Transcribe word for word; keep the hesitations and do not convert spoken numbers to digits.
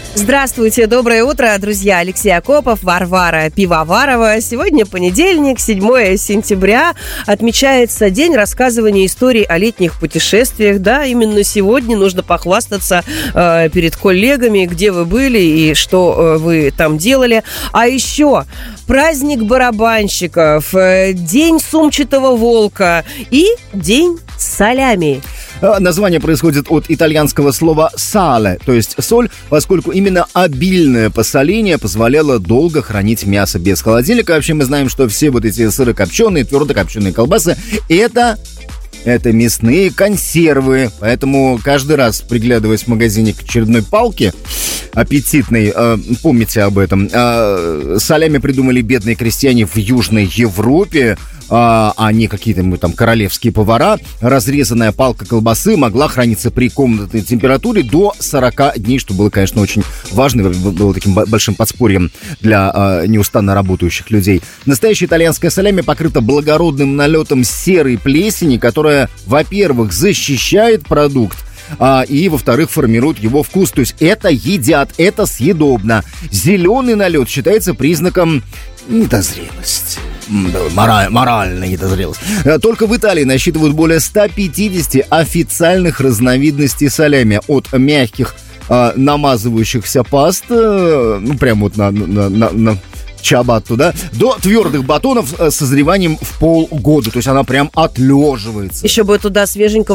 Здравствуйте, доброе утро, друзья. Алексей Акопов, Варвара Пивоварова. Сегодня понедельник, седьмое сентября. Отмечается день рассказывания историй о летних путешествиях. Да, именно сегодня нужно похвастаться э, перед коллегами, где вы были и что э, вы там делали. А еще праздник барабанщиков, э, день сумчатого волка и день салями. Название происходит от итальянского слова «сале», то есть соль, поскольку именно обильное посоление позволяло долго хранить мясо без холодильника. Вообще мы знаем, что все вот эти сырокопченые, твердокопченые колбасы – это... Это мясные консервы, поэтому каждый раз, приглядываясь в магазине к очередной палке аппетитной, э, помните об этом. Э, салями придумали бедные крестьяне в Южной Европе, э, а не какие-то мы там королевские повара. Разрезанная палка колбасы могла храниться при комнатной температуре до сорок дней, что было, конечно, очень важно, было таким большим подспорьем для э, неустанно работающих людей. Настоящая итальянская салями покрыта благородным налетом серой плесени, которая, во-первых, защищает продукт, а, и, во-вторых, формирует его вкус. То есть это едят, это съедобно. Зеленый налет считается признаком недозрелости. Мораль, моральная недозрелость. Только в Италии насчитывают более ста пятидесяти официальных разновидностей салями. От мягких, а, намазывающихся паст, ну, прям вот на... на, на, на чиабатту, да, до твердых батонов с созреванием в полгода. То есть она прям отлеживается. Еще бы туда свеженького